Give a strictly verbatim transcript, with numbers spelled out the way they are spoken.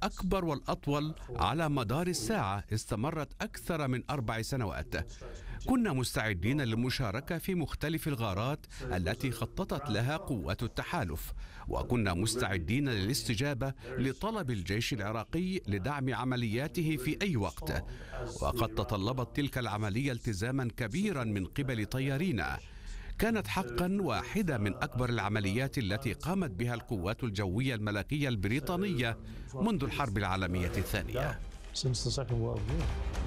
الأكبر والأطول على مدار الساعة استمرت أكثر من أربع سنوات. كنا مستعدين للمشاركة في مختلف الغارات التي خططت لها قوات التحالف، وكنا مستعدين للاستجابة لطلب الجيش العراقي لدعم عملياته في أي وقت. وقد تطلبت تلك العملية التزاما كبيرا من قبل طيارينا. كانت حقا واحدة من أكبر العمليات التي قامت بها القوات الجوية الملكية البريطانية منذ الحرب العالمية الثانية.